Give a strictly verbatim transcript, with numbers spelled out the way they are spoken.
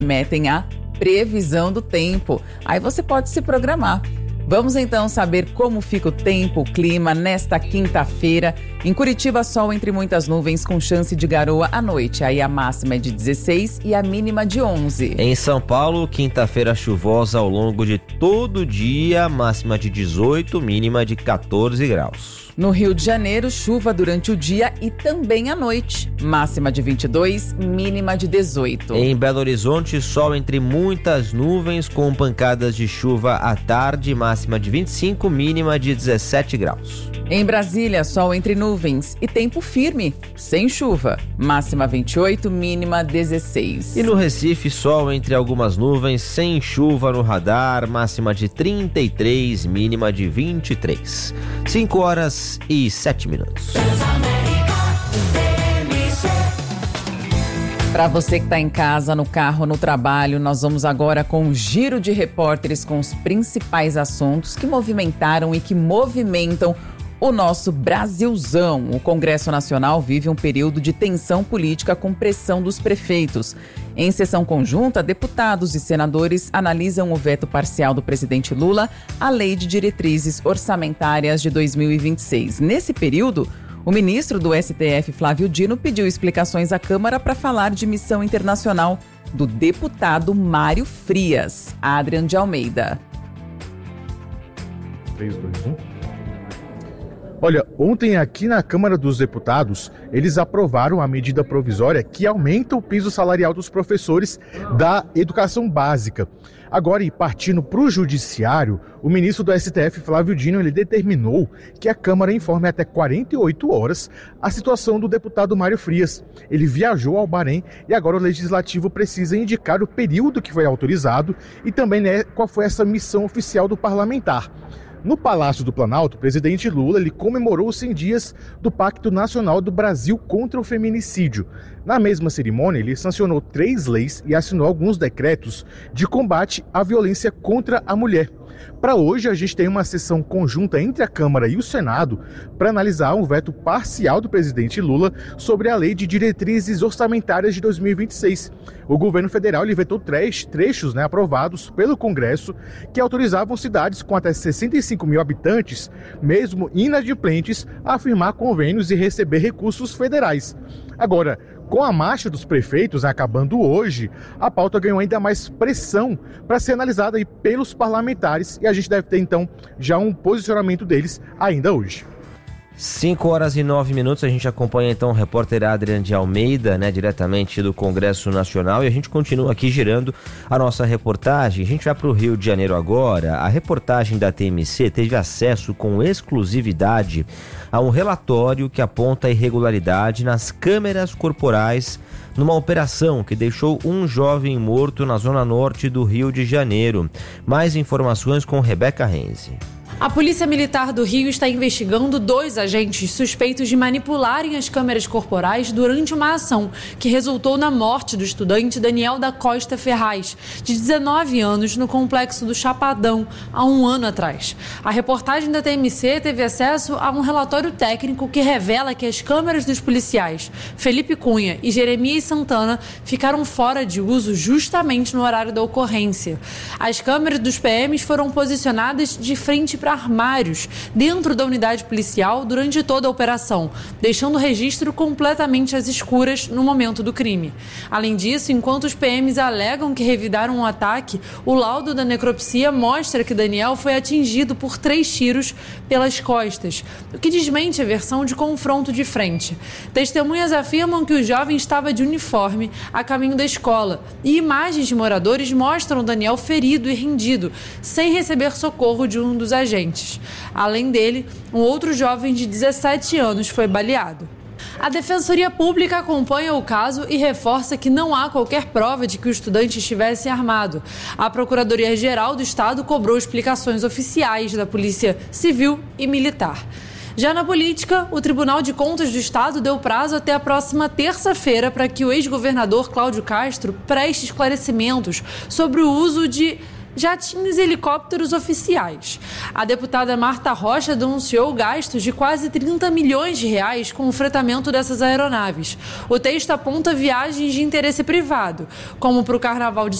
metem a previsão do tempo. Aí você pode se programar. Vamos então saber como fica o tempo, o clima nesta quinta-feira. Em Curitiba, sol entre muitas nuvens com chance de garoa à noite. Aí a máxima é de dezesseis e a mínima de onze. Em São Paulo, quinta-feira chuvosa ao longo de todo o dia, máxima de dezoito, mínima de quatorze graus. No Rio de Janeiro, chuva durante o dia e também à noite. Máxima de vinte e dois, mínima de dezoito. Em Belo Horizonte, sol entre muitas nuvens com pancadas de chuva à tarde, máxima de vinte e cinco, mínima de dezessete graus. Em Brasília, sol entre nuvens e tempo firme, sem chuva. Máxima vinte e oito, mínima dezesseis. E no Recife, sol entre algumas nuvens, sem chuva no radar, máxima de trinta e três, mínima de vinte e três. cinco horas e sete minutos. Para você que está em casa, no carro, no trabalho, nós vamos agora com um giro de repórteres com os principais assuntos que movimentaram e que movimentam o nosso Brasilzão. O Congresso Nacional vive um período de tensão política com pressão dos prefeitos. Em sessão conjunta, deputados e senadores analisam o veto parcial do presidente Lula à Lei de Diretrizes Orçamentárias de dois mil e vinte e seis. Nesse período, o ministro do S T F, Flávio Dino, pediu explicações à Câmara para falar de missão internacional do deputado Mário Frias. Adrian de Almeida. três, dois, um. Olha, ontem aqui na Câmara dos Deputados, eles aprovaram a medida provisória que aumenta o piso salarial dos professores da educação básica. Agora, e partindo para o Judiciário, o ministro do S T F, Flávio Dino, ele determinou que a Câmara informe até quarenta e oito horas a situação do deputado Mário Frias. Ele viajou ao Bahrein e agora o Legislativo precisa indicar o período que foi autorizado e também, né, qual foi essa missão oficial do parlamentar. No Palácio do Planalto, o presidente Lula ele comemorou os cem dias do Pacto Nacional do Brasil contra o Feminicídio. Na mesma cerimônia, ele sancionou três leis e assinou alguns decretos de combate à violência contra a mulher. Para hoje, a gente tem uma sessão conjunta entre a Câmara e o Senado para analisar um veto parcial do presidente Lula sobre a Lei de Diretrizes Orçamentárias de dois mil e vinte e seis. O governo federal ele vetou três trechos né, aprovados pelo Congresso que autorizavam cidades com até sessenta e cinco mil habitantes, mesmo inadimplentes, a firmar convênios e receber recursos federais. Agora, com a marcha dos prefeitos acabando hoje, a pauta ganhou ainda mais pressão para ser analisada aí pelos parlamentares e a gente deve ter então já um posicionamento deles ainda hoje. cinco horas e nove minutos, a gente acompanha então o repórter Adrian de Almeida, né, diretamente do Congresso Nacional, e a gente continua aqui girando a nossa reportagem. A gente vai para o Rio de Janeiro agora. A reportagem da T M C teve acesso com exclusividade a um relatório que aponta a irregularidade nas câmeras corporais numa operação que deixou um jovem morto na zona norte do Rio de Janeiro. Mais informações com Rebeca Renzi. A Polícia Militar do Rio está investigando dois agentes suspeitos de manipularem as câmeras corporais durante uma ação que resultou na morte do estudante Daniel da Costa Ferraz, de dezenove anos, no Complexo do Chapadão, há um ano atrás. A reportagem da T M C teve acesso a um relatório técnico que revela que as câmeras dos policiais Felipe Cunha e Jeremias Santana ficaram fora de uso justamente no horário da ocorrência. As câmeras dos P Ms foram posicionadas de frente para armários dentro da unidade policial durante toda a operação, deixando o registro completamente às escuras no momento do crime. Além disso, enquanto os P Ms alegam que revidaram o ataque, o laudo da necropsia mostra que Daniel foi atingido por três tiros pelas costas, o que desmente a versão de confronto de frente. Testemunhas afirmam que o jovem estava de uniforme a caminho da escola e imagens de moradores mostram Daniel ferido e rendido, sem receber socorro de um dos agentes. Além dele, um outro jovem de dezessete anos foi baleado. A Defensoria Pública acompanha o caso e reforça que não há qualquer prova de que o estudante estivesse armado. A Procuradoria-Geral do Estado cobrou explicações oficiais da Polícia Civil e Militar. Já na política, o Tribunal de Contas do Estado deu prazo até a próxima terça-feira para que o ex-governador Cláudio Castro preste esclarecimentos sobre o uso de jatinhos e helicópteros oficiais. A deputada Marta Rocha denunciou gastos de quase trinta milhões de reais com o fretamento dessas aeronaves. O texto aponta viagens de interesse privado, como para o Carnaval de